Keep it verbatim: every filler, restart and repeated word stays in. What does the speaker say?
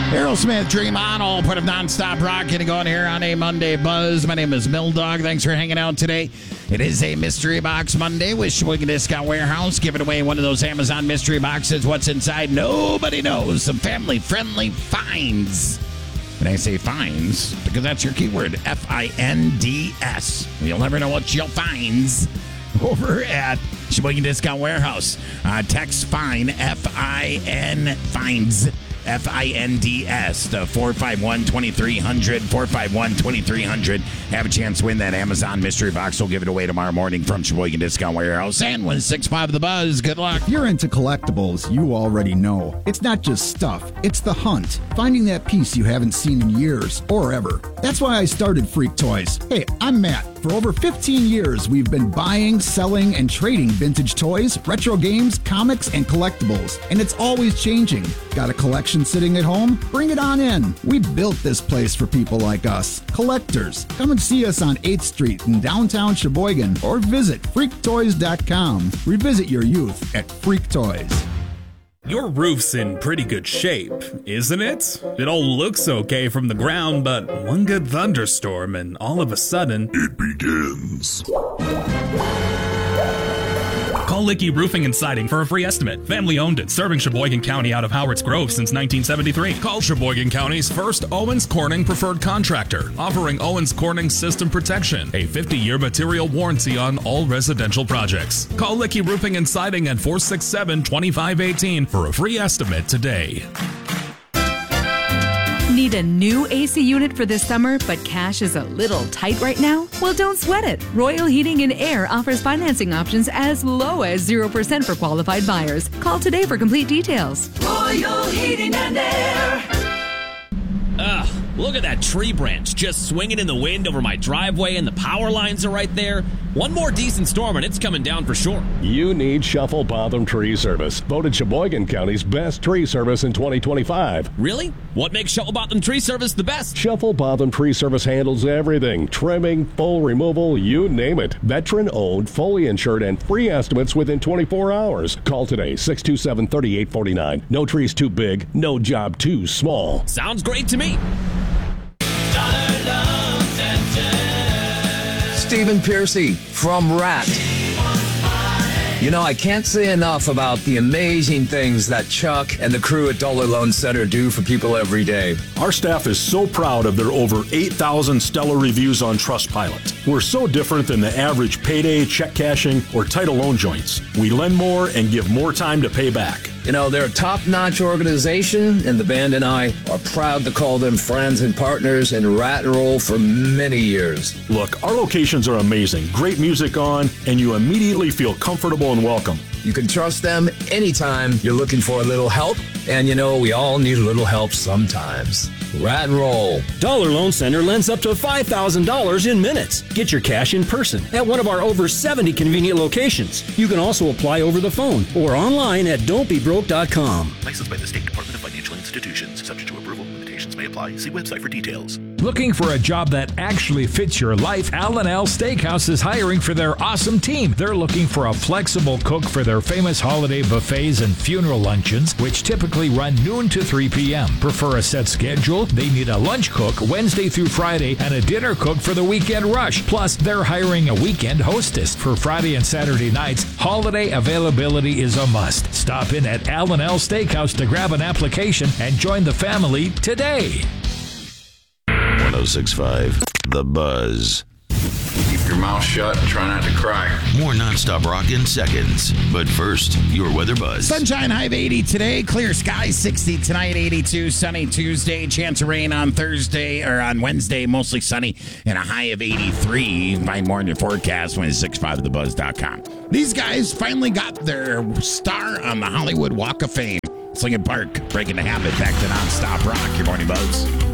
Aerosmith, Dream On, all part of Nonstop Rock. Getting going here on a Monday Buzz. My name is Mill Dog. Thanks for hanging out today. It is a Mystery Box Monday with Sheboygan Discount Warehouse. Giving away one of those Amazon mystery boxes. What's inside? Nobody knows. Some family-friendly finds. When I say finds, because that's your keyword, F I N D S. You'll never know what you'll find over at Sheboygan Discount Warehouse. Uh, text FIND, F I N, finds. F I N D S, the four five one, two three zero zero, four five one, two three zero zero. Have a chance to win that Amazon mystery box. We'll give it away tomorrow morning from Sheboygan Discount Warehouse. And one six five The Buzz. Good luck. If you're into collectibles, you already know. It's not just stuff, it's the hunt. Finding that piece you haven't seen in years or ever. That's why I started Freak Toys. Hey, I'm Matt. For over fifteen years, we've been buying, selling, and trading vintage toys, retro games, comics, and collectibles. And it's always changing. Got a collection sitting at home? Bring it on in. We built this place for people like us, collectors. Come and see us on eighth Street in downtown Sheboygan or visit freak toys dot com. Revisit your youth at Freak Toys. Your roof's in pretty good shape, isn't it? It all looks okay from the ground, but one good thunderstorm and all of a sudden, it begins. Call Licky Roofing and Siding for a free estimate. Family owned and serving Sheboygan County out of Howard's Grove since nineteen seventy-three. Call Sheboygan County's first Owens Corning preferred contractor, offering Owens Corning System Protection, a fifty-year material warranty on all residential projects. Call Licky Roofing and Siding at four six seven, two five one eight for a free estimate today. Need a new A C unit for this summer, but cash is a little tight right now? Well, don't sweat it. Royal Heating and Air offers financing options as low as zero percent for qualified buyers. Call today for complete details. Royal Heating and Air. Ugh, look at that tree branch just swinging in the wind over my driveway, and the power lines are right there. One more decent storm and it's coming down for sure. You need Shuffle Botham Tree Service, voted Sheboygan County's best tree service in twenty twenty-five. Really? What makes Shuffle Botham Tree Service the best? Shuffle Botham Tree Service handles everything. Trimming, full removal, you name it. Veteran-owned, fully insured, and free estimates within twenty-four hours. Call today, six two seven, three eight four nine. No tree's too big, no job too small. Sounds great to me. Stephen Piercy from Rat. You know, I can't say enough about the amazing things that Chuck and the crew at Dollar Loan Center do for people every day. Our staff is so proud of their over eight thousand stellar reviews on Trustpilot. We're so different than the average payday, check cashing, or title loan joints. We lend more and give more time to pay back. You know, they're a top-notch organization, and the band and I are proud to call them friends and partners in Rat and Roll for many years. Look, our locations are amazing. Great music on, and you immediately feel comfortable and welcome. You can trust them anytime you're looking for a little help, and you know, we all need a little help sometimes. Rat and Roll. Dollar Loan Center lends up to five thousand dollars in minutes. Get your cash in person at one of our over seventy convenient locations. You can also apply over the phone or online at don't be broke dot com. Licensed by the State Department of Financial Institutions. Subject to approval. Limitations may apply. See website for details. Looking for a job that actually fits your life? Al and Al Steakhouse is hiring for their awesome team. They're looking for a flexible cook for their famous holiday buffets and funeral luncheons, which typically run noon to three p.m. Prefer a set schedule? They need a lunch cook Wednesday through Friday and a dinner cook for the weekend rush. Plus, they're hiring a weekend hostess for Friday and Saturday nights. Holiday availability is a must. Stop in at Al and Al Steakhouse to grab an application and join the family today. one oh six point five The Buzz. Keep your mouth shut and try not to cry. More nonstop rock in seconds. But first, your weather buzz. Sunshine, high of eighty today. Clear skies, sixty tonight, eighty-two. Sunny Tuesday. Chance of rain on Thursday or on Wednesday. Mostly sunny and a high of eighty-three. Find more in your forecast when it's six five the buzz dot com. These guys finally got their star on the Hollywood Walk of Fame. Lincoln Park breaking the habit. Back to nonstop rock. Your morning buzz.